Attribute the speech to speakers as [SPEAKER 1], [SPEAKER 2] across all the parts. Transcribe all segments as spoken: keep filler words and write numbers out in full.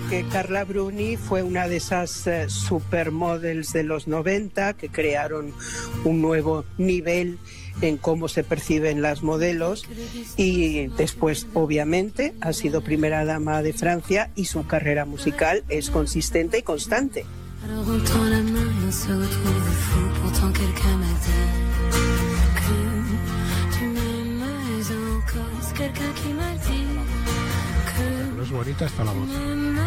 [SPEAKER 1] porque Carla Bruni fue una de esas eh, supermodels de los noventa que crearon un nuevo nivel en cómo se perciben las modelos, y después obviamente ha sido primera dama de Francia y su carrera musical es consistente y constante.
[SPEAKER 2] No es bonita hasta la voz.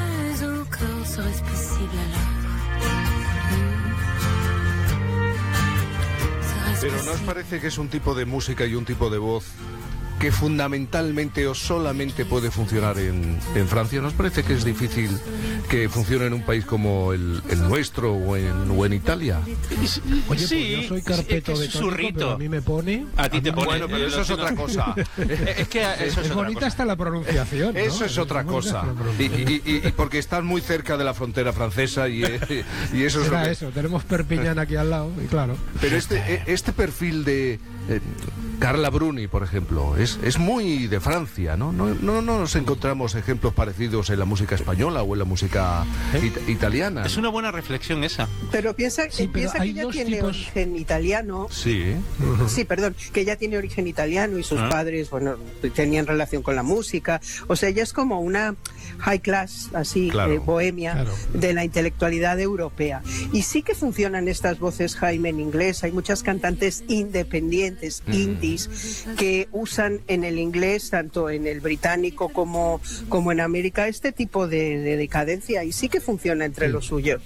[SPEAKER 3] Pero ¿no os parece que es un tipo de música y un tipo de voz que fundamentalmente o solamente puede funcionar en, en Francia? ¿No os parece que es difícil que funcione en un país como el, el nuestro o en, o en Italia?
[SPEAKER 2] Oye,
[SPEAKER 4] Sí,
[SPEAKER 2] pues yo soy carpeto
[SPEAKER 4] es
[SPEAKER 2] de tónico, pero a mí me pone...
[SPEAKER 4] A ti te pone.
[SPEAKER 3] Bueno, pero eso es otra cosa.
[SPEAKER 4] Es que eso es,
[SPEAKER 2] Es
[SPEAKER 4] otra
[SPEAKER 2] bonita
[SPEAKER 4] cosa.
[SPEAKER 2] hasta la pronunciación, ¿no?
[SPEAKER 3] Eso es otra
[SPEAKER 2] muy bonita
[SPEAKER 3] cosa.
[SPEAKER 2] hasta la
[SPEAKER 3] Y,
[SPEAKER 2] pronunciación.
[SPEAKER 3] y- y- y porque estás muy cerca de la frontera francesa y, eh, y eso es lo
[SPEAKER 2] Será
[SPEAKER 3] que...
[SPEAKER 2] eso, tenemos Perpiñán aquí al lado, y claro.
[SPEAKER 3] Pero este, este perfil de eh, Carla Bruni, por ejemplo, es, es muy de Francia, ¿no? No, no, no nos encontramos ejemplos parecidos en la música española o en la música it- italiana.
[SPEAKER 4] Es una buena reflexión esa.
[SPEAKER 1] Pero piensa,
[SPEAKER 2] Sí, pero
[SPEAKER 1] piensa que
[SPEAKER 2] hay
[SPEAKER 1] ella
[SPEAKER 2] dos
[SPEAKER 1] tiene
[SPEAKER 2] tipos-
[SPEAKER 1] origen italiano.
[SPEAKER 3] Sí, ¿eh?
[SPEAKER 1] Sí, perdón, que ella tiene origen italiano y sus
[SPEAKER 4] Ah.
[SPEAKER 1] padres, bueno, tenían relación con la música. O sea, ella es como una high class, así,
[SPEAKER 3] Claro,
[SPEAKER 1] eh, bohemia,
[SPEAKER 2] claro.
[SPEAKER 1] de la intelectualidad europea. Y sí que funcionan estas voces, Jaime, en inglés. Hay muchas cantantes independientes, indies, que usan en el inglés, tanto en el británico como, como en América, este tipo de, de decadencia. Y sí que funciona entre
[SPEAKER 2] Sí.
[SPEAKER 1] los suyos.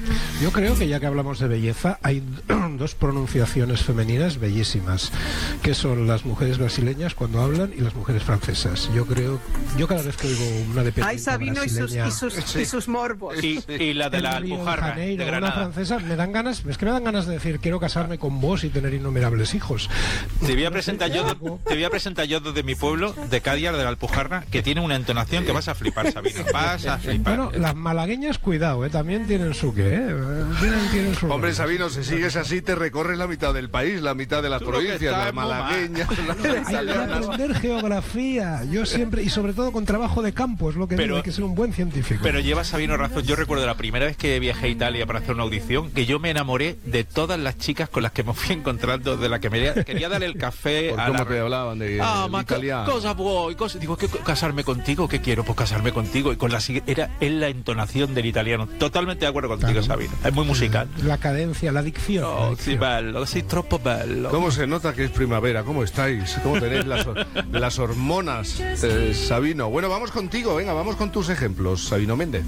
[SPEAKER 2] Yo creo que ya que hablamos de belleza, hay dos pronunciaciones femeninas bellísimas, que son las mujeres brasileñas cuando hablan y las mujeres francesas. Yo creo, yo cada vez que oigo una de
[SPEAKER 1] Ay, Sabino y sus,
[SPEAKER 2] brasileña
[SPEAKER 1] y sus, y sus morbos.
[SPEAKER 4] Y, y la de la
[SPEAKER 2] en Río de
[SPEAKER 4] Alpujarra,
[SPEAKER 2] Janeiro,
[SPEAKER 4] de
[SPEAKER 2] una
[SPEAKER 4] Granada.
[SPEAKER 2] francesa, me dan ganas, es que me dan ganas de decir quiero casarme con vos y tener innumerables hijos.
[SPEAKER 4] Te voy a
[SPEAKER 2] No sé
[SPEAKER 4] presentar
[SPEAKER 2] qué
[SPEAKER 4] yo,
[SPEAKER 2] hago.
[SPEAKER 4] te voy a presentar yo de mi pueblo, de Cádiz, de la Alpujarra, que tiene una entonación que vas a flipar, Sabino. Vas a flipar.
[SPEAKER 2] Bueno, las malagueñas, cuidado, ¿eh? También tienen su qué, ¿eh? Tienen, tienen su
[SPEAKER 3] Hombre,
[SPEAKER 2] rollo.
[SPEAKER 3] Sabino, si sigues así te recorres la mitad del país, la mitad de las
[SPEAKER 4] Tú lo que
[SPEAKER 3] provincias,
[SPEAKER 4] estás
[SPEAKER 3] las
[SPEAKER 4] muy mal.
[SPEAKER 3] malagueñas, las
[SPEAKER 2] Hay que
[SPEAKER 3] italianas.
[SPEAKER 2] aprender geografía, yo siempre, y sobre todo con trabajo de campo, es lo que
[SPEAKER 4] Pero-
[SPEAKER 2] digo, hay que ser un buen científico.
[SPEAKER 4] Pero lleva Sabino razón. Yo recuerdo la primera vez que viajé a Italia para hacer una audición, que yo me enamoré de todas las chicas con las que me fui encontrando, de las que me quería darle el café
[SPEAKER 3] ¿Por
[SPEAKER 4] a
[SPEAKER 3] cómo
[SPEAKER 4] la...
[SPEAKER 3] te hablaban de
[SPEAKER 4] Ah,
[SPEAKER 3] del
[SPEAKER 4] ma, co-
[SPEAKER 3] italiano?
[SPEAKER 4] cosa vuoi, cosa... Digo, ¿qué, casarme contigo? ¿Qué quiero? Pues casarme contigo. Y con la sigui- era es la entonación del italiano. Totalmente de acuerdo contigo,
[SPEAKER 2] Claro.
[SPEAKER 4] Sabino. Es muy musical.
[SPEAKER 2] La cadencia, la dicción. la
[SPEAKER 4] Oh,
[SPEAKER 2] dicción.
[SPEAKER 4] sí, bello, sí, troppo bello.
[SPEAKER 3] ¿Cómo se nota que es primavera? ¿Cómo estáis? ¿Cómo tenéis las, hor- las hormonas, eh, Sabino? Bueno, vamos contigo, venga, vamos con tus ejemplos, Sabino Méndez.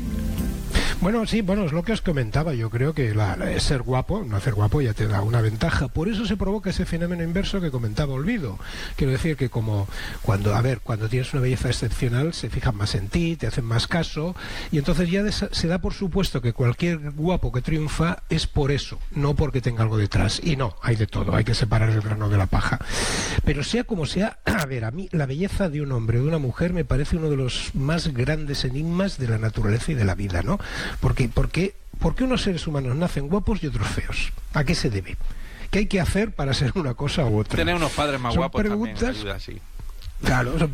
[SPEAKER 2] Bueno, sí, bueno, es lo que os comentaba. Yo creo que la, la- ser guapo, no hacer guapo ya te da una ventaja. Por eso se provoca ese fenómeno inverso que comentaba Olvido. Quiero decir que como cuando, a ver, cuando tienes una belleza excepcional, se fijan más en ti, te hacen más caso, y entonces ya desa- se da por supuesto que cualquier guapo que triunfa es por eso, no porque tenga algo detrás. Y no, hay de todo, hay que separar el grano de la paja. Pero sea como sea, a ver, a mí la belleza de un hombre o de una mujer me parece uno de los más grandes enigmas de la naturaleza y de la vida, ¿no? Porque, porque, ¿por qué unos seres humanos nacen guapos y otros feos? ¿A qué se debe? ¿Qué hay que hacer para ser una cosa u otra?
[SPEAKER 4] Tener unos padres más
[SPEAKER 2] Son
[SPEAKER 4] guapos también
[SPEAKER 2] preguntas-
[SPEAKER 4] ayuda, sí.
[SPEAKER 2] Claro, son